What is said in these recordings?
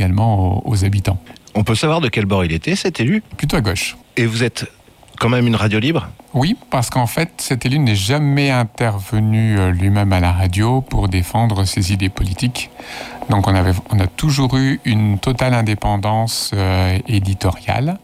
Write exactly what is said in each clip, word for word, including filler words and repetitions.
également aux, aux habitants. On peut savoir de quel bord il était, cet élu ? Plutôt à gauche. Et vous êtes quand même une radio libre ? Oui, parce qu'en fait, cet élu n'est jamais intervenu lui-même à la radio pour défendre ses idées politiques. Donc on, avait, on a toujours eu une totale indépendance euh, éditoriale.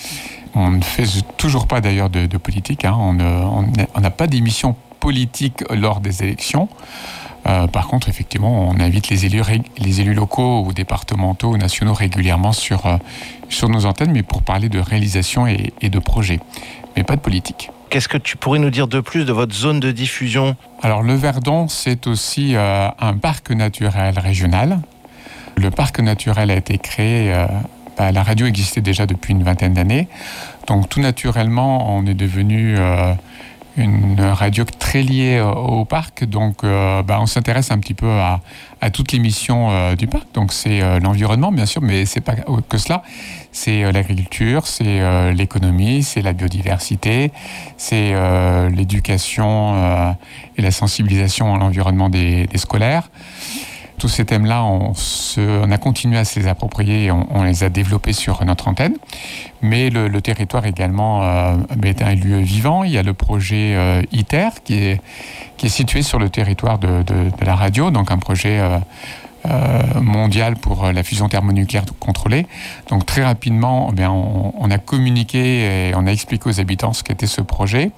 On ne fait toujours pas d'ailleurs de, de politique, hein. On n'a pas d'émission politique lors des élections. Euh, par contre, effectivement, on invite les élus, les élus locaux ou départementaux ou nationaux régulièrement sur, euh, sur nos antennes, mais pour parler de réalisation et, et de projets, mais pas de politique. Qu'est-ce que tu pourrais nous dire de plus de votre zone de diffusion ? Alors, le Verdon, c'est aussi euh, un parc naturel régional. Le parc naturel a été créé, euh, bah, la radio existait déjà depuis une vingtaine d'années, donc tout naturellement, on est devenu... Euh, une radio très liée au parc, donc euh, bah, on s'intéresse un petit peu à, à toutes les missions euh, du parc. Donc c'est euh, l'environnement bien sûr, mais c'est pas que cela. C'est euh, l'agriculture, c'est euh, l'économie, c'est la biodiversité, c'est euh, l'éducation euh, et la sensibilisation à l'environnement des, des scolaires. Tous ces thèmes-là, on, se, on a continué à se les approprier et on, on les a développés sur notre antenne. Mais le, le territoire également euh, est un lieu vivant. Il y a le projet euh, ITER qui est, qui est situé sur le territoire de, de, de la radio, donc un projet euh, euh, mondial pour la fusion thermonucléaire contrôlée. Donc très rapidement, eh bien, on, on a communiqué et on a expliqué aux habitants ce qu'était ce projet.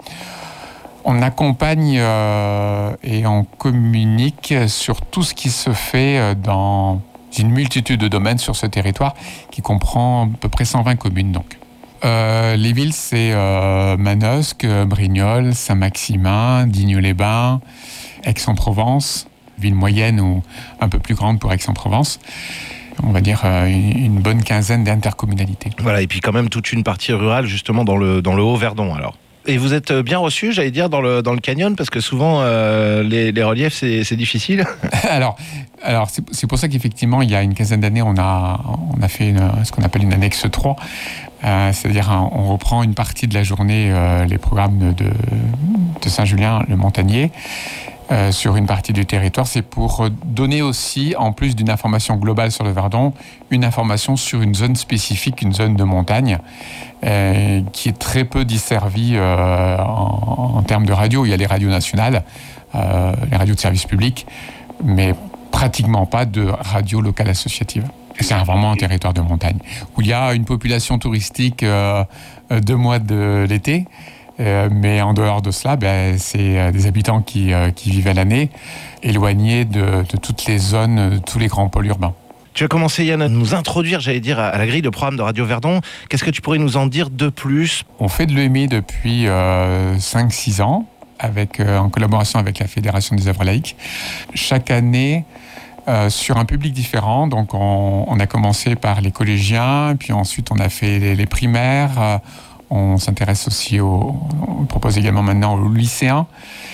On accompagne euh, et on communique sur tout ce qui se fait dans une multitude de domaines sur ce territoire qui comprend à peu près cent vingt communes. Donc. Euh, les villes, c'est euh, Manosque, Brignoles, Saint-Maximin, Digne-les-Bains, Aix-en-Provence, ville moyenne ou un peu plus grande pour Aix-en-Provence. On va dire euh, une, une bonne quinzaine d'intercommunalités. Voilà, et puis quand même toute une partie rurale justement dans le, dans le Haut-Verdon alors. Et vous êtes bien reçu, j'allais dire, dans le, dans le canyon, parce que souvent, euh, les, les reliefs, c'est, c'est difficile. alors, alors c'est, c'est pour ça qu'effectivement, il y a une quinzaine d'années, on a, on a fait une, ce qu'on appelle une annexe trois. Euh, c'est-à-dire, on reprend une partie de la journée, euh, les programmes de, de Saint-Julien-le-Montagnier, euh, sur une partie du territoire. C'est pour donner aussi, en plus d'une information globale sur le Verdon, une information sur une zone spécifique, une zone de montagne, Euh, qui est très peu desservie euh, en, en termes de radio. Il y a les radios nationales, euh, les radios de service public, mais pratiquement pas de radio locale associative. Et c'est vraiment un territoire de montagne, où il y a une population touristique euh, deux mois de l'été, euh, mais en dehors de cela, ben, c'est des habitants qui, euh, qui vivent à l'année, éloignés de, de toutes les zones, de tous les grands pôles urbains. Tu as commencé, Yann, à nous introduire, j'allais dire, à la grille de programme de Radio Verdon. Qu'est-ce que tu pourrais nous en dire de plus ? On fait de l'E M I depuis euh, cinq six ans, avec, euh, en collaboration avec la Fédération des œuvres laïques. Chaque année, euh, sur un public différent. Donc, on, on a commencé par les collégiens, puis ensuite, on a fait les, les primaires. Euh, on s'intéresse aussi aux... On propose également maintenant aux lycéens.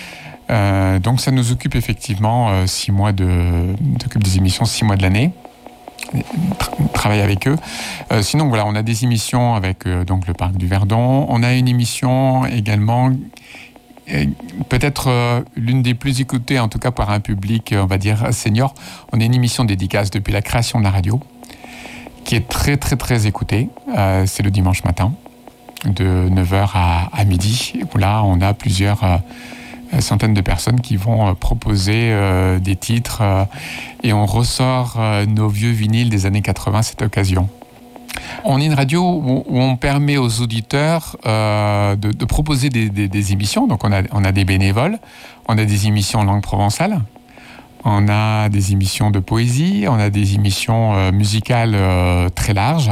Euh, donc, ça nous occupe effectivement euh, six mois de... On s'occupe des émissions six mois de l'année. Travailler avec eux. Euh, sinon, voilà, on a des émissions avec euh, donc le Parc du Verdon. On a une émission également, euh, peut-être euh, l'une des plus écoutées, en tout cas par un public, on va dire, senior. On a une émission dédicace depuis la création de la radio, qui est très, très, très écoutée. Euh, c'est le dimanche matin, de neuf heures à, à midi, où là, on a plusieurs... Euh, centaines de personnes qui vont proposer euh, des titres euh, et on ressort euh, nos vieux vinyles des années quatre-vingts à cette occasion. On est une radio où, où on permet aux auditeurs euh, de, de proposer des, des, des émissions. Donc on a, on a des bénévoles, on a des émissions en langue provençale, on a des émissions de poésie, on a des émissions euh, musicales euh, très larges.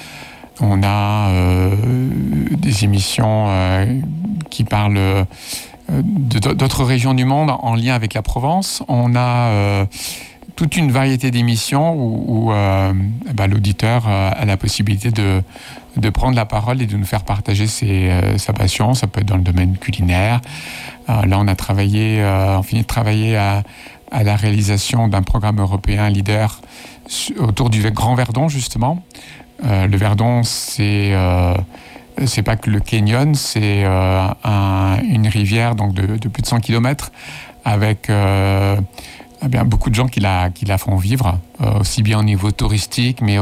On a euh, des émissions euh, qui parlent... Euh, d'autres régions du monde en lien avec la Provence. On a euh, toute une variété d'émissions où, où euh, bah, l'auditeur euh, a la possibilité de, de prendre la parole et de nous faire partager ses, euh, sa passion. Ça peut être dans le domaine culinaire. Euh, là, on a travaillé, euh, on finit de travailler à, à la réalisation d'un programme européen leader autour du Grand Verdon, justement. Euh, le Verdon, c'est... Euh, c'est pas que le canyon, c'est euh, un, une rivière donc de, de plus de cent kilomètres avec euh, eh bien, beaucoup de gens qui la, qui la font vivre, euh, aussi bien au niveau touristique, mais